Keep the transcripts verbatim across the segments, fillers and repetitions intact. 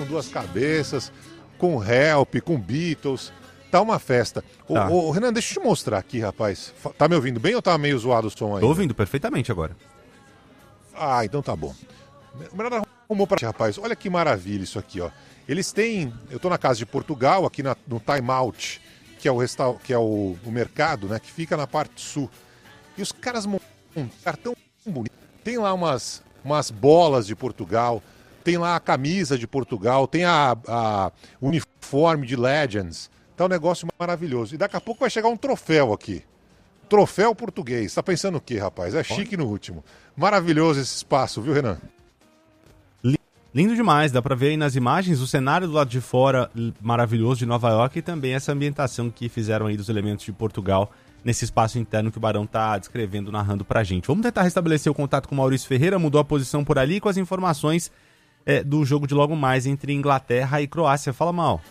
com duas cabeças, com Help, com Beatles. Tá uma festa. Tá. Ô, ô, Renan, deixa eu te mostrar aqui, rapaz. Tá me ouvindo bem ou tá meio zoado o som aí? Tô ouvindo perfeitamente agora. Ah, então tá bom. Melhor arrumou pra rapaz. Olha que maravilha isso aqui, ó. Eles têm... Eu tô na casa de Portugal, aqui na, no Time Out, que é, o, resta... que é o, o mercado, né? Que fica na parte sul. E os caras montam um cartão bonito. Tem lá umas, umas bolas de Portugal, tem lá a camisa de Portugal, tem a, a uniforme de Legends. Tá um negócio maravilhoso. E daqui a pouco vai chegar um troféu aqui. Troféu português. Tá pensando o quê, rapaz? É chique no último. Maravilhoso esse espaço, viu, Renan? Lindo demais. Dá pra ver aí nas imagens o cenário do lado de fora maravilhoso de Nova York e também essa ambientação que fizeram aí dos elementos de Portugal nesse espaço interno que o Barão tá descrevendo, narrando pra gente. Vamos tentar restabelecer o contato com o Maurício Ferreira. Mudou a posição por ali com as informações é, do jogo de logo mais entre Inglaterra e Croácia. Fala, Mal.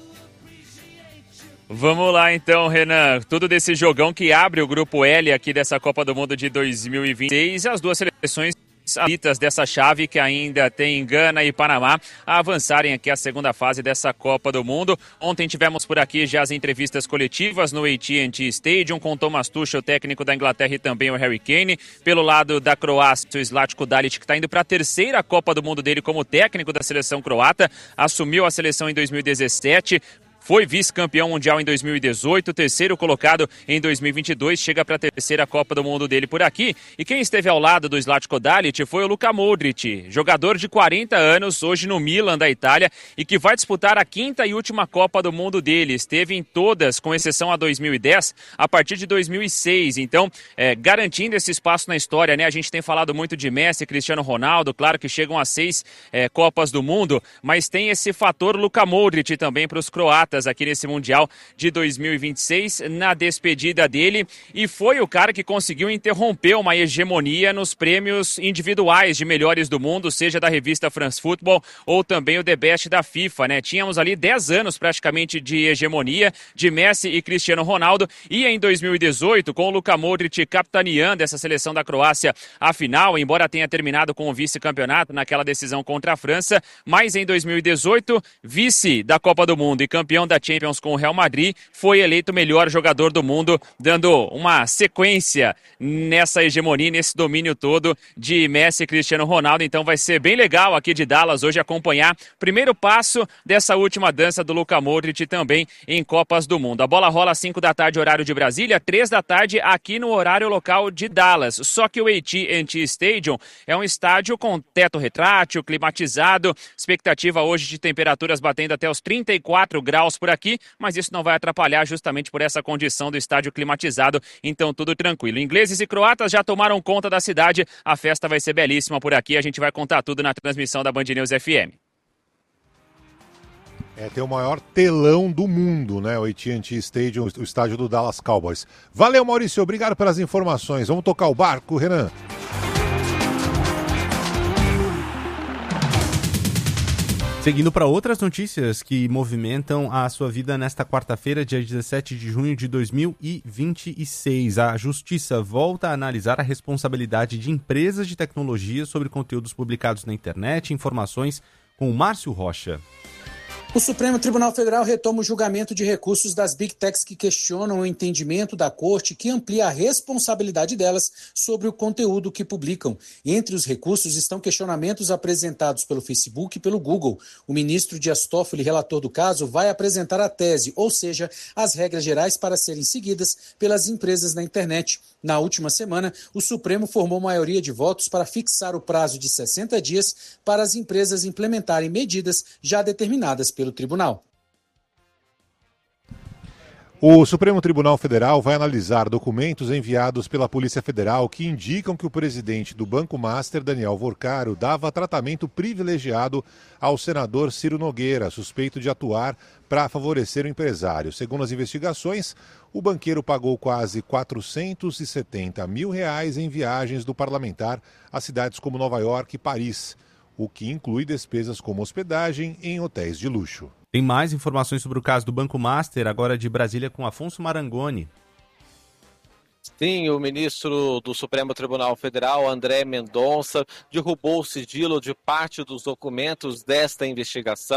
Vamos lá então, Renan. Tudo desse jogão que abre o grupo L aqui dessa Copa do Mundo de dois mil e vinte e seis. As duas seleções favoritas dessa chave que ainda tem Gana e Panamá a avançarem aqui a segunda fase dessa Copa do Mundo. Ontem tivemos por aqui já as entrevistas coletivas no A T and T Stadium com Thomas Tuchel, técnico da Inglaterra, e também o Harry Kane. Pelo lado da Croácia, o Zlatko Dalic, que está indo para a terceira Copa do Mundo dele como técnico da seleção croata, assumiu a seleção em dois mil e dezessete. Foi vice-campeão mundial em dois mil e dezoito, terceiro colocado em dois mil e vinte e dois, chega para a terceira Copa do Mundo dele por aqui. E quem esteve ao lado do Zlatko Dalic foi o Luka Modric, jogador de quarenta anos, hoje no Milan da Itália, e que vai disputar a quinta e última Copa do Mundo dele. Esteve em todas, com exceção a dois mil e dez, a partir de dois mil e seis. Então, é, garantindo esse espaço na história, né? A gente tem falado muito de Messi, Cristiano Ronaldo, claro que chegam a seis é, Copas do Mundo, mas tem esse fator Luka Modric também para os croatas aqui nesse Mundial de dois mil e vinte e seis, na despedida dele, e foi o cara que conseguiu interromper uma hegemonia nos prêmios individuais de melhores do mundo, seja da revista France Football ou também o The Best da FIFA, né? Tínhamos ali dez anos praticamente de hegemonia de Messi e Cristiano Ronaldo, e em dois mil e dezoito, com o Luka Modric capitaneando essa seleção da Croácia à final, embora tenha terminado com o vice-campeonato naquela decisão contra a França, mas em dois mil e dezoito, vice da Copa do Mundo e campeão da Champions com o Real Madrid, foi eleito o melhor jogador do mundo, dando uma sequência nessa hegemonia, nesse domínio todo de Messi e Cristiano Ronaldo. Então vai ser bem legal aqui de Dallas hoje acompanhar o primeiro passo dessa última dança do Luka Modric também em Copas do Mundo. A bola rola às cinco da tarde, horário de Brasília, três da tarde aqui no horário local de Dallas. Só que o A T and T Stadium é um estádio com teto retrátil, climatizado, expectativa hoje de temperaturas batendo até os trinta e quatro graus por aqui, mas isso não vai atrapalhar justamente por essa condição do estádio climatizado, então tudo tranquilo. Ingleses e croatas já tomaram conta da cidade, a festa vai ser belíssima por aqui, a gente vai contar tudo na transmissão da Band News F M. É, tem o maior telão do mundo, né? O A T and T Stadium, o estádio do Dallas Cowboys. Valeu, Maurício, obrigado pelas informações. Vamos tocar o barco, Renan. Seguindo para outras notícias que movimentam a sua vida nesta quarta-feira, dia dezessete de junho de dois mil e vinte e seis. A Justiça volta a analisar a responsabilidade de empresas de tecnologia sobre conteúdos publicados na internet. Informações com o Márcio Rocha. O Supremo Tribunal Federal retoma o julgamento de recursos das Big Techs que questionam o entendimento da Corte que amplia a responsabilidade delas sobre o conteúdo que publicam. Entre os recursos estão questionamentos apresentados pelo Facebook e pelo Google. O ministro Dias Toffoli, relator do caso, vai apresentar a tese, ou seja, as regras gerais para serem seguidas pelas empresas na internet. Na última semana, o Supremo formou maioria de votos para fixar o prazo de sessenta dias para as empresas implementarem medidas já determinadas pelo tribunal. O Supremo Tribunal Federal vai analisar documentos enviados pela Polícia Federal que indicam que o presidente do Banco Master, Daniel Vorcaro, dava tratamento privilegiado ao senador Ciro Nogueira, suspeito de atuar para favorecer o empresário. Segundo as investigações, o banqueiro pagou quase quatrocentos e setenta mil reais em viagens do parlamentar a cidades como Nova York e Paris, o que inclui despesas como hospedagem em hotéis de luxo. Tem mais informações sobre o caso do Banco Master, agora de Brasília, com Afonso Marangoni. Sim, o ministro do Supremo Tribunal Federal, André Mendonça, derrubou o sigilo de parte dos documentos desta investigação.